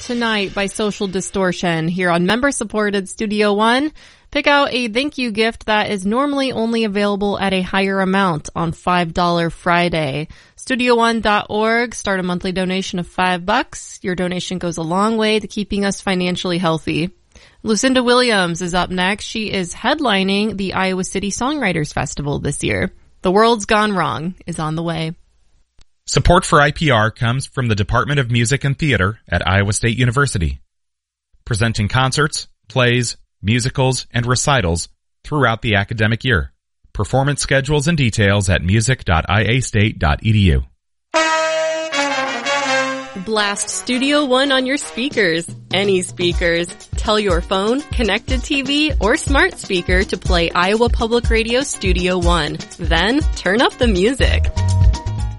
tonight by Social Distortion here on member-supported Studio One. Pick out a thank you gift that is normally only available at a higher amount on $5 Friday. StudioOne.org. Start a monthly donation of $5. Your donation goes a long way to keeping us financially healthy. Lucinda Williams is up next. She is headlining the Iowa City Songwriters Festival this year. The World's Gone Wrong is on the way. Support for IPR comes from the Department of Music and Theater at Iowa State University, presenting concerts, plays, musicals, and recitals throughout the academic year. Performance schedules and details at music.iastate.edu. Blast Studio One on your speakers. Any speakers. Tell your phone, connected TV, or smart speaker to play Iowa Public Radio Studio One. Then turn up the music.